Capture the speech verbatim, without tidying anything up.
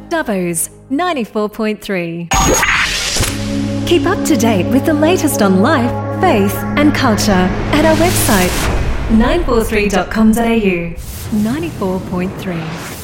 Dubbo's ninety-four point three. Keep up to date with the latest on life, faith and culture at our website nine four three dot com dot a u. ninety-four point three.